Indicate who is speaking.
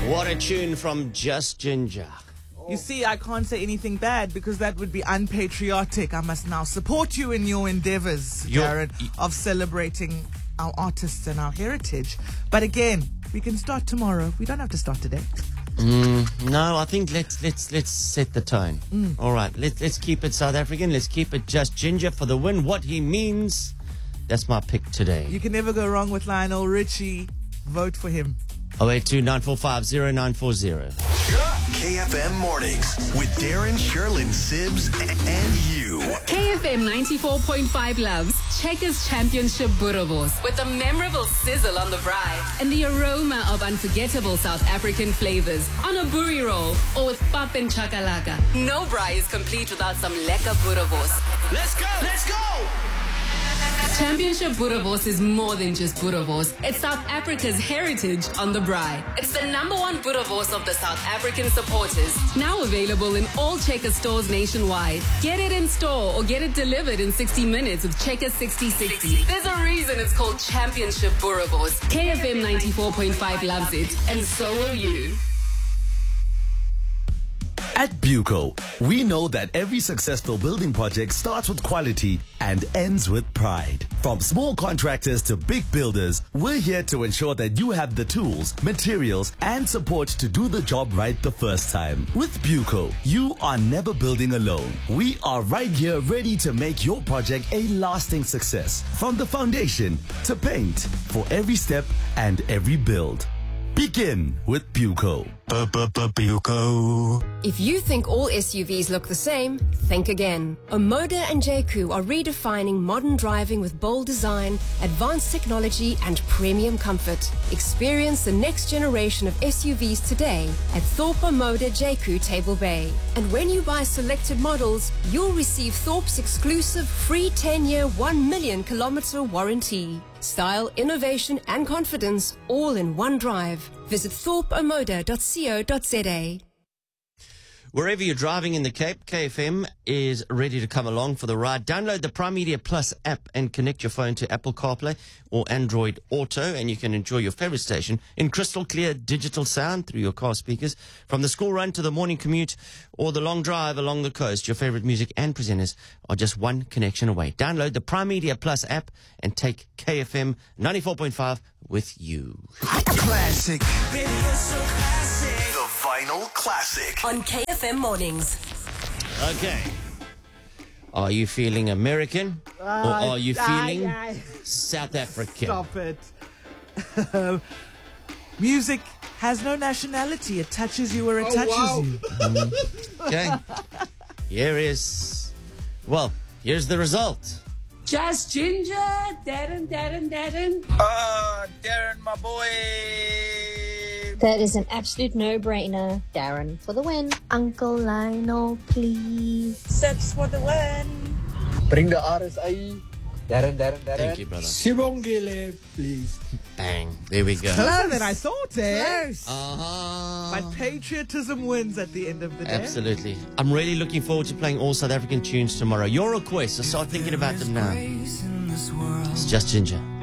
Speaker 1: What a tune from Just Ginger.
Speaker 2: You see, I can't say anything bad because that would be unpatriotic. I must now support you in your endeavors, Jared, of celebrating our artists and our heritage. But again, we can start tomorrow. We don't have to start today.
Speaker 1: No, I think let's set the tone. All right, let's keep it South African. Let's keep it Just Ginger for the win. What he means, that's my pick today.
Speaker 2: You can never go wrong with Lionel Richie. Vote for him.
Speaker 1: 082-945-0940.
Speaker 3: KFM Mornings with Darren, Sherlyn, Sibbs, and you.
Speaker 4: KFM 94.5 loves Checkers Championship Boerewors with a memorable sizzle on the braai and the aroma of unforgettable South African flavors on a boerie roll or with pap and chakalaka. No braai is complete without some lekker Boerewors.
Speaker 3: Let's go! Let's go!
Speaker 4: Championship Boerewors is more than just Boerewors. It's South Africa's heritage on the braai. It's the #1 Boerewors of the South African supporters. Now available in all Checkers stores nationwide. Get it in store or get it delivered in 60 minutes with Checkers 6060. There's a reason it's called Championship Boerewors. KFM 94.5 loves it, and so will you.
Speaker 5: At Buco, we know that every successful building project starts with quality and ends with pride. From small contractors to big builders, we're here to ensure that you have the tools, materials, and support to do the job right the first time. With Buco, you are never building alone. We are right here ready to make your project a lasting success. From the foundation to paint, for every step and every build. Begin with Buco.
Speaker 3: Buco.
Speaker 6: If you think all SUVs look the same, think again. Omoda and JQ are redefining modern driving with bold design, advanced technology, and premium comfort. Experience the next generation of SUVs today at Thorpe Omoda JQ Table Bay. And when you buy selected models, you'll receive Thorpe's exclusive free 10-year, 1 million kilometer warranty. Style, innovation, and confidence all in one drive. Visit thorpeomoda.co.za.
Speaker 1: Wherever you're driving in the Cape, KFM is ready to come along for the ride. Download the Prime Media Plus app and connect your phone to Apple CarPlay or Android Auto, and you can enjoy your favorite station in crystal clear digital sound through your car speakers. From the school run to the morning commute or the long drive along the coast, your favorite music and presenters are just one connection away. Download the Prime Media Plus app and take KFM 94.5 with you.
Speaker 3: Classic. The Vinyl Classic.
Speaker 6: On KFM Mornings.
Speaker 1: Okay. Are you feeling American or are you feeling South African?
Speaker 2: Stop it. Music has no nationality. It touches you where it touches you.
Speaker 1: Okay. Here's the result.
Speaker 4: Just Ginger, Darren.
Speaker 7: Darren, my boy.
Speaker 8: That is an absolute no-brainer. Darren for the win. Uncle Lionel, please.
Speaker 2: That's for the win.
Speaker 7: Bring the RSI. Darren.
Speaker 1: Thank you, brother.
Speaker 7: Sibongile, please.
Speaker 1: Bang. There we go.
Speaker 2: Closer than I thought, eh?
Speaker 1: Uh-huh.
Speaker 2: But patriotism wins at the end of the day.
Speaker 1: Absolutely. I'm really looking forward to playing all South African tunes tomorrow. Your requests, so start thinking about them now. It's Just Ginger.